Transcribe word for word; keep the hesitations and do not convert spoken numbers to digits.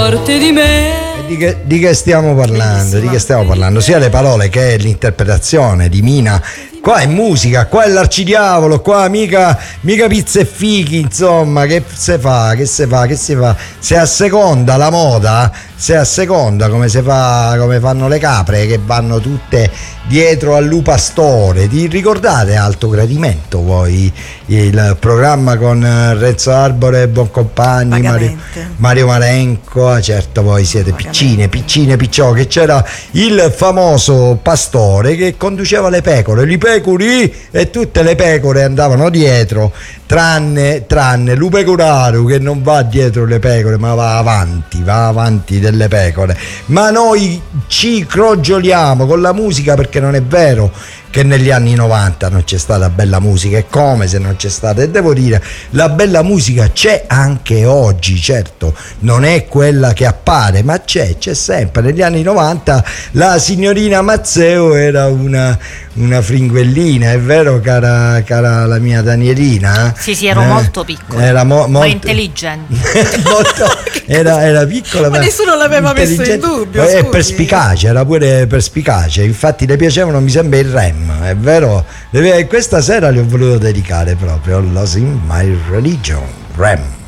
forte di me. Di che, di che stiamo parlando? Bellissima. Di che stiamo parlando? Sia le parole che l'interpretazione di Mina. Qua è musica, qua è l'arcidiavolo, qua mica, mica pizza e fichi, insomma, che se fa, che se fa, che si fa? Se asseconda la moda, se asseconda come si fa, come fanno le capre che vanno tutte dietro al lupastore. Ti ricordate Alto Gradimento voi? Il programma con Renzo Arbore e Boncompagni, Mario, Mario Marenco, certo voi siete piccine, piccine, picciò, che c'era il famoso pastore che conduceva le pecore, li pecori, e tutte le pecore andavano dietro, tranne, tranne l'upecoraru che non va dietro le pecore ma va avanti, va avanti delle pecore. Ma noi ci crogioliamo con la musica perché non è vero che negli anni novanta non c'è stata bella musica, è come se non c'è stata, e devo dire la bella musica c'è anche oggi, certo non è quella che appare ma c'è, c'è sempre. Negli anni novanta la signorina Mazzeo era una, una fringuellina, è vero cara, cara la mia Danielina? Sì sì, ero eh, molto piccola, era mo- ma molto, intelligente. molto, era, era piccola ma, ma nessuno l'aveva messo in dubbio, è perspicace, era pure perspicace, infatti le piacevano mi sembra il rem, è vero? Questa sera le ho voluto dedicare proprio Losing My Religion, Rem.